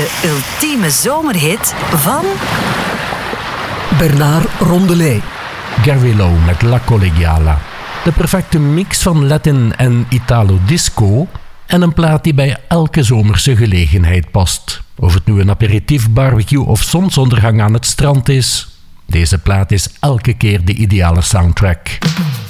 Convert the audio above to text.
De ultieme zomerhit van Bernard Rondelet. Gary Lowe met La Collegiala. De perfecte mix van Latin en Italo disco en een plaat die bij elke zomerse gelegenheid past. Of het nu een aperitief, barbecue of zonsondergang aan het strand is, deze plaat is elke keer de ideale soundtrack.